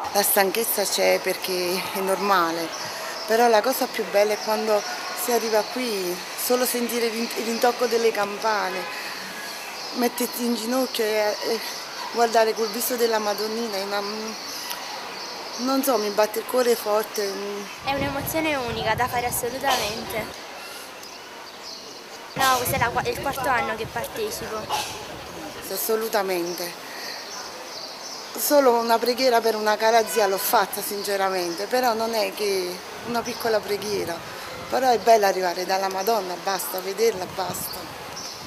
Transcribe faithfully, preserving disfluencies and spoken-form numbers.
la stanchezza c'è perché è normale, però la cosa più bella è quando si arriva qui, solo sentire il rintocco delle campane, metterti in ginocchio e, e guardare col viso della Madonnina, è una, non so, mi batte il cuore forte. È un'emozione unica da fare assolutamente. No, questo è la, il quarto anno che partecipo. Assolutamente. Solo una preghiera per una cara zia l'ho fatta sinceramente, però non è che una piccola preghiera, però è bello arrivare dalla Madonna, basta, vederla, basta.